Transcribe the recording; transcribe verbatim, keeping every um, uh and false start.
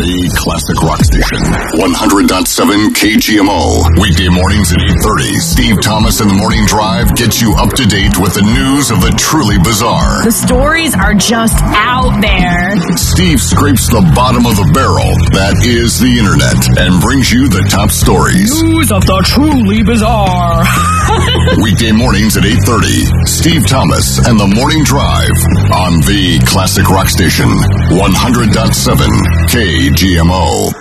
The Classic Rock Station, one hundred point seven K G M O. Weekday mornings at eight thirty. Steve Thomas in the Morning Drive gets you up to date with the news of the truly bizarre. The stories are just out there. Steve scrapes the bottom of the barrel, that is the internet, and brings you the top stories. News of the truly bizarre. Weekday mornings at eight thirty. Steve Thomas and the Morning Drive on the Classic Rock Station, one hundred point seven K G M O.